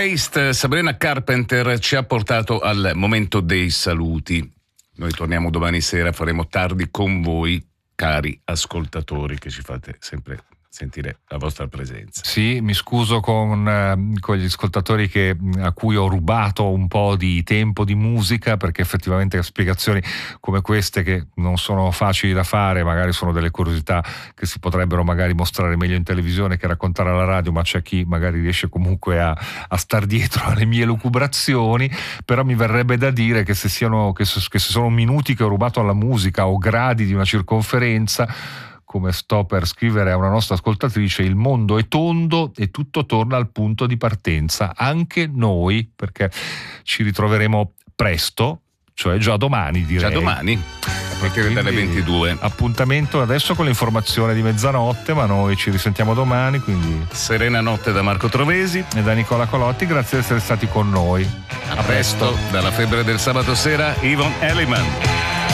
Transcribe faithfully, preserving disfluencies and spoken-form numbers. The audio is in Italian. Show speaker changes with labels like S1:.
S1: Taste, Sabrina Carpenter ci ha portato al momento dei saluti. Noi torniamo domani sera, faremo tardi con voi, cari ascoltatori, che ci fate sempre sentire la vostra presenza.
S2: Sì, mi scuso con, eh, con gli ascoltatori che, a cui ho rubato un po' di tempo di musica, perché effettivamente spiegazioni come queste, che non sono facili da fare, magari sono delle curiosità che si potrebbero magari mostrare meglio in televisione che raccontare alla radio, ma c'è chi magari riesce comunque a, a star dietro alle mie lucubrazioni. Però mi verrebbe da dire che se siano che se, che se sono minuti che ho rubato alla musica o gradi di una circonferenza, come sto per scrivere a una nostra ascoltatrice, il mondo è tondo e tutto torna al punto di partenza, anche noi, perché ci ritroveremo presto, cioè già domani, direi.
S1: Già domani, a partire dalle ventidue.
S2: Appuntamento adesso con l'informazione di mezzanotte, ma noi ci risentiamo domani, quindi
S1: serena notte da Marco Trovesi
S2: e da Nicola Colotti, grazie di essere stati con noi.
S1: A, a presto. presto dalla febbre del sabato sera, Yvonne Elliman.